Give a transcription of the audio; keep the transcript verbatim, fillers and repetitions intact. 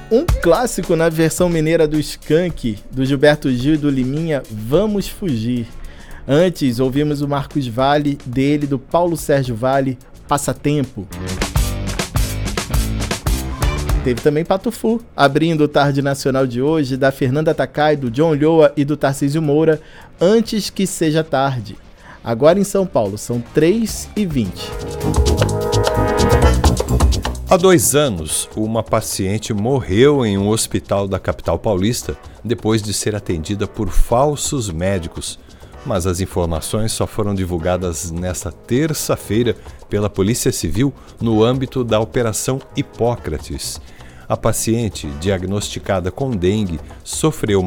Um clássico na versão mineira do Skank, do Gilberto Gil e do Liminha, Vamos Fugir. Antes, ouvimos o Marcos Valle, dele, do Paulo Sérgio Valle, Passatempo. Teve também Patufu, abrindo o Tarde Nacional de hoje, da Fernanda Takai, do John Lhoa e do Tarcísio Moura, Antes que Seja Tarde. Agora em São Paulo, são três e vinte. Há dois anos, uma paciente morreu em um hospital da capital paulista depois de ser atendida por falsos médicos. Mas as informações só foram divulgadas nesta terça-feira pela Polícia Civil no âmbito da Operação Hipócrates. A paciente, diagnosticada com dengue, sofreu